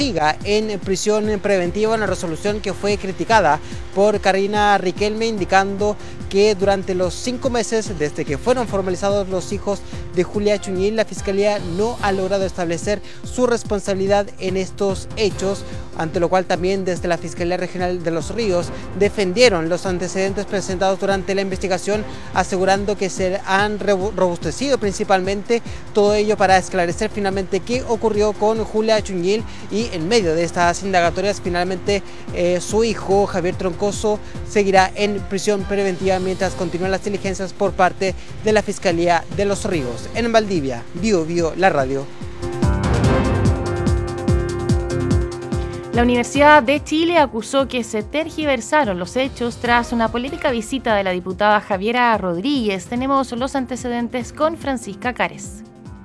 siga en prisión preventiva, una resolución que fue criticada por Carolina Riquelme, indicando que durante los 5 meses desde que fueron formalizados los hijos de Julia Chuñil, la Fiscalía no ha logrado establecer su responsabilidad en estos hechos, ante lo cual también desde la Fiscalía Regional de Los Ríos defendieron los antecedentes presentados durante la investigación, asegurando que se han robustecido principalmente todo ello para esclarecer finalmente qué ocurrió con Julia Chuñil, y en medio de estas indagatorias finalmente su hijo Javier Troncoso seguirá en prisión preventiva mientras continúan las diligencias por parte de la Fiscalía de Los Ríos. En Valdivia, Bio Bio, la radio. La Universidad de Chile acusó que se tergiversaron los hechos tras una polémica visita de la diputada Javiera Rodríguez. Tenemos los antecedentes con Francisca Cares.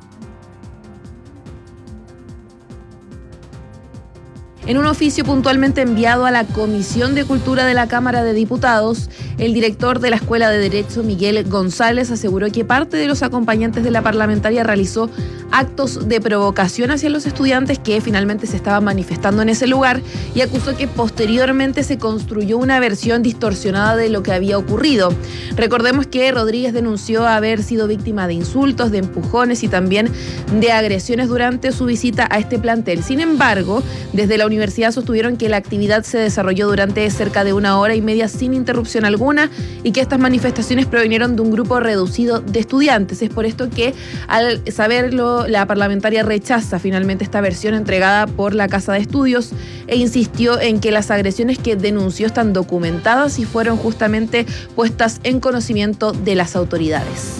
En un oficio puntualmente enviado a la Comisión de Cultura de la Cámara de Diputados, el director de la Escuela de Derecho, Miguel González, aseguró que parte de los acompañantes de la parlamentaria realizó actos de provocación hacia los estudiantes que finalmente se estaban manifestando en ese lugar, y acusó que posteriormente se construyó una versión distorsionada de lo que había ocurrido. Recordemos que Rodríguez denunció haber sido víctima de insultos, de empujones y también de agresiones durante su visita a este plantel. Sin embargo, desde la universidad sostuvieron que la actividad se desarrolló durante cerca de 1 hora y media sin interrupción alguna y que estas manifestaciones provinieron de un grupo reducido de estudiantes. Es por esto que, al saberlo, la parlamentaria rechaza finalmente esta versión entregada por la Casa de Estudios e insistió en que las agresiones que denunció están documentadas y fueron justamente puestas en conocimiento de las autoridades.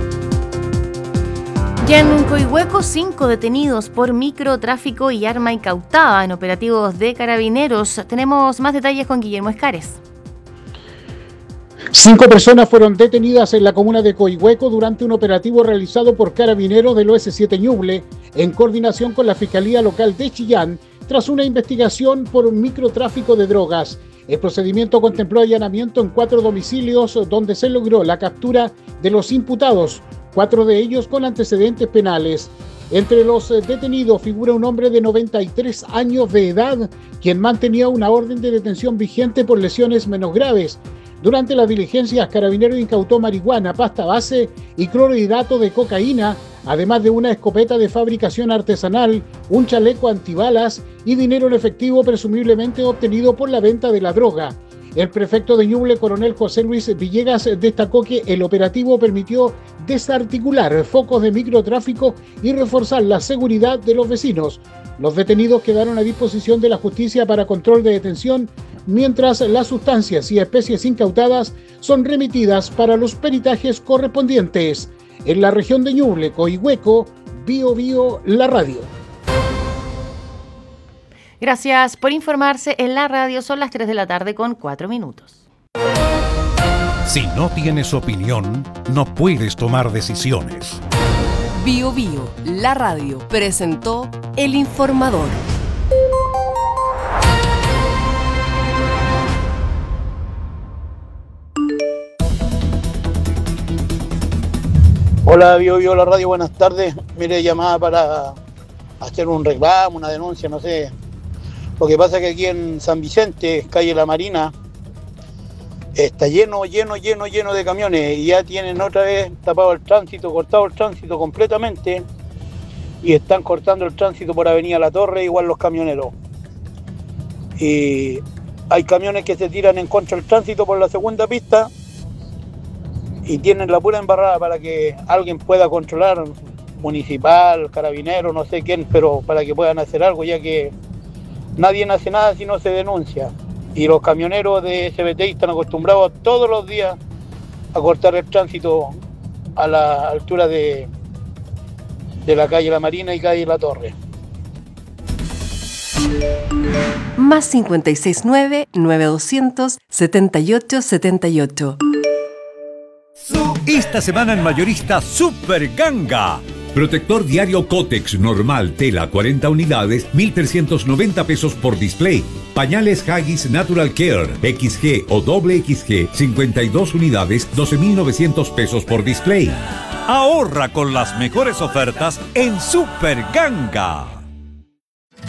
Ya en Coihueco, 5 detenidos por microtráfico y arma incautada en operativos de Carabineros. Tenemos más detalles con Guillermo Escares. 5 personas fueron detenidas en la comuna de Coihueco durante un operativo realizado por Carabineros del OS7 Ñuble en coordinación con la Fiscalía Local de Chillán tras una investigación por un microtráfico de drogas. El procedimiento contempló allanamiento en 4 domicilios donde se logró la captura de los imputados, 4 de ellos con antecedentes penales. Entre los detenidos figura un hombre de 93 años de edad, quien mantenía una orden de detención vigente por lesiones menos graves. Durante las diligencias, Carabineros incautó marihuana, pasta base y clorhidrato de cocaína, además de una escopeta de fabricación artesanal, un chaleco antibalas y dinero en efectivo presumiblemente obtenido por la venta de la droga. El prefecto de Ñuble, coronel José Luis Villegas, destacó que el operativo permitió desarticular focos de microtráfico y reforzar la seguridad de los vecinos. Los detenidos quedaron a disposición de la justicia para control de detención, mientras las sustancias y especies incautadas son remitidas para los peritajes correspondientes. En la región de Ñuble, Coihueco, Bio Bio, la radio. Gracias por informarse en la radio. Son las 3 de la tarde con 4 minutos. Si no tienes opinión, no puedes tomar decisiones. Bio Bio, la radio, presentó El Informador. Hola, Bio Bio, la radio, buenas tardes. Mire, llamada para hacer un reclamo, una denuncia, no sé. Lo que pasa es que aquí en San Vicente, calle La Marina, está lleno de camiones y ya tienen otra vez tapado el tránsito, cortado el tránsito completamente, y están cortando el tránsito por Avenida La Torre, igual los camioneros. Y hay camiones que se tiran en contra del tránsito por la segunda pista y tienen la pura embarrada para que alguien pueda controlar, municipal, carabinero, no sé quién, pero para que puedan hacer algo, ya que nadie hace nada si no se denuncia. Y los camioneros de SBT están acostumbrados todos los días a cortar el tránsito a la altura de la calle La Marina y calle La Torre. Más 569-9200-7878. Esta semana en Mayorista Super Ganga. Protector diario Cotex normal tela 40 unidades, 1.390 pesos por display. Pañales Haggis Natural Care XG o doble XG, 52 unidades, 12.900 pesos por display. Ahorra con las mejores ofertas en Super Ganga.